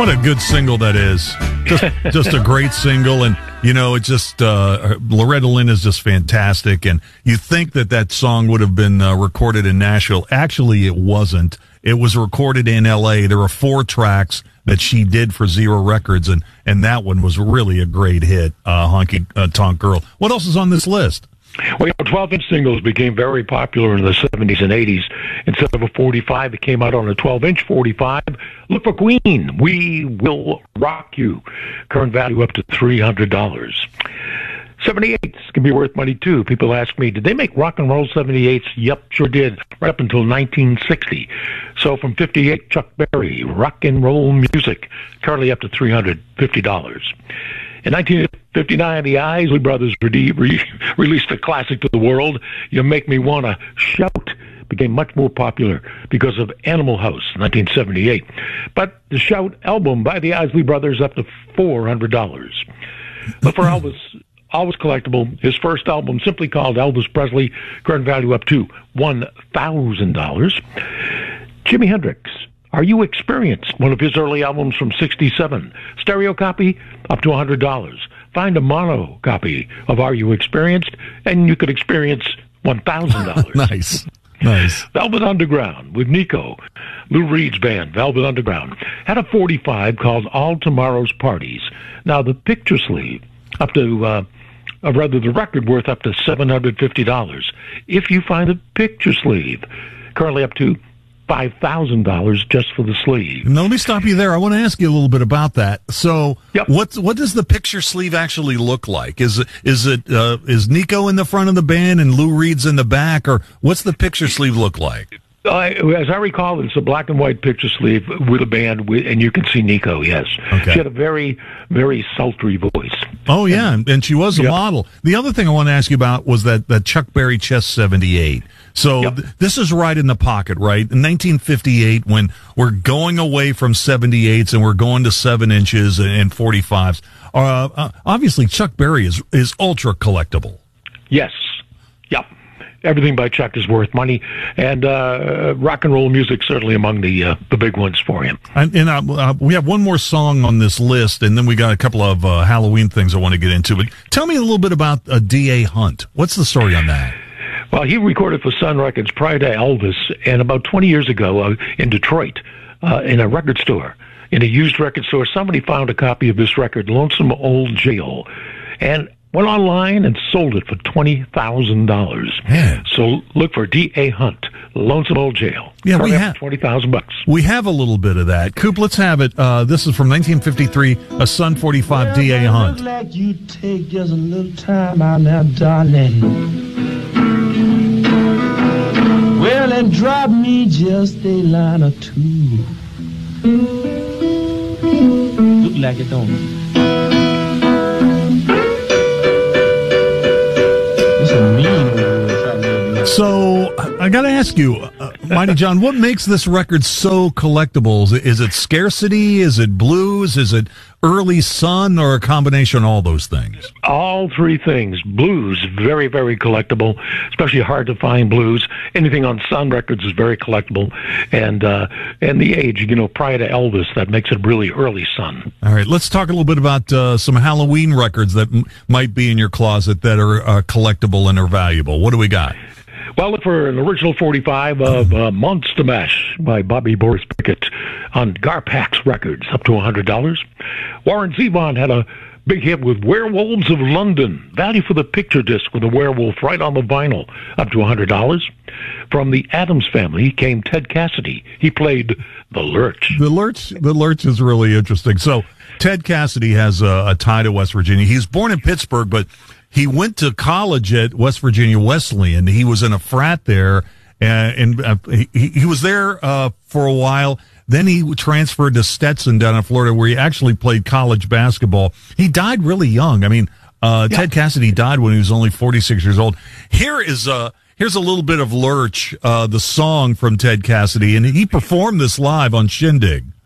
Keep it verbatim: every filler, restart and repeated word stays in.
What a good single that is. Just just a great single. And, you know, it just, uh, Loretta Lynn is just fantastic. And you think that that song would have been uh, recorded in Nashville. Actually, it wasn't. It was recorded in L A. There were four tracks that she did for Zero Records, and, and that one was really a great hit, uh, Honky uh, Tonk Girl. What else is on this list? Well, you know, twelve-inch singles became very popular in the seventies and eighties. Instead of a forty-five, it came out on a twelve-inch forty-five. Look for Queen, We Will Rock You. Current value up to three hundred dollars. seventy-eights can be worth money, too. People ask me, did they make rock and roll seventy-eights? Yep, sure did, right up until nineteen sixty. So from fifty-eight, Chuck Berry, Rock and Roll Music, currently up to three hundred fifty dollars. In nineteen fifty-nine, the Isley Brothers re- re- released a classic to the world, You Make Me Wanna Shout. Became much more popular because of Animal House, nineteen seventy-eight. But the Shout album by the Isley Brothers up to four hundred dollars. But for Elvis, always collectible, his first album, simply called Elvis Presley, current value up to one thousand dollars. Jimi Hendrix, Are You Experienced? One of his early albums from sixty-seven. Stereo copy, up to one hundred dollars. Find a mono copy of Are You Experienced, and you could experience one thousand dollars. Nice. Nice. Velvet Underground with Nico. Lou Reed's band, Velvet Underground, had a forty-five called All Tomorrow's Parties. Now, the picture sleeve, up to, uh, or rather the record worth up to seven hundred fifty dollars. If you find a picture sleeve, currently up to five thousand dollars just for the sleeve. Now, let me stop you there. I want to ask you a little bit about that. So, yep. what what does the picture sleeve actually look like? Is it is it uh, is Nico in the front of the band and Lou Reed's in the back, or what's the picture sleeve look like? Uh, as I recall, it's a black and white picture sleeve with a band, with, and you can see Nico, yes. Okay. She had a very, very sultry voice. Oh, yeah, and, and she was a yep. model. The other thing I want to ask you about was that, that Chuck Berry Chess seventy-eight. So yep. th- this is right in the pocket, right? In nineteen fifty-eight, when we're going away from seventy-eights and we're going to seven inches and forty-fives, uh, uh, obviously Chuck Berry is, is ultra collectible. Yes. Yep. Everything by Chuck is worth money, and uh, rock and roll music certainly among the uh, the big ones for him. And, and uh, uh, we have one more song on this list, and then we got a couple of uh, Halloween things I want to get into. But tell me a little bit about uh, D A Hunt. What's the story on that? Well, he recorded for Sun Records prior to Elvis, and about twenty years ago uh, in Detroit, uh, in a record store, in a used record store, somebody found a copy of this record, Lonesome Old Jail, and went online and sold it for twenty thousand dollars. So look for D A Hunt, Lonesome Old Jail. Yeah, we have twenty thousand bucks. We have a little bit of that. Coop, let's have it. Uh, this is from nineteen fifty-three, a Sun forty-five, well, D A Hunt. Like you take just a little time out now, darling. Well, and drop me just a line or two. Look like it, don't it? So I got to ask you, uh, Mighty John, what makes this record so collectible? Is it scarcity? Is it blues? Is it early Sun, or a combination of all those things? All three things. Blues, very, very collectible, especially hard to find blues. Anything on Sun Records is very collectible. And uh, and the age, you know, prior to Elvis, that makes it really early Sun. All right, let's talk a little bit about uh, some Halloween records that m- might be in your closet that are uh, collectible and are valuable. What do we got? Well, look for an original forty-five of uh, Monster Mash by Bobby Boris Pickett on Garpax Records, up to one hundred dollars. Warren Zevon had a big hit with Werewolves of London. Value for the picture disc with a werewolf right on the vinyl, up to one hundred dollars. From the Addams Family came Ted Cassidy. He played the Lurch. The Lurch, the Lurch is really interesting. So Ted Cassidy has a, a tie to West Virginia. He's born in Pittsburgh, but he went to college at West Virginia Wesleyan. He was in a frat there, and, and uh, he, he was there uh, for a while. Then he transferred to Stetson down in Florida, where he actually played college basketball. He died really young. I mean, uh, yeah. Ted Cassidy died when he was only forty-six years old. Here is a here's a little bit of Lurch, uh, the song from Ted Cassidy, and he performed this live on Shindig.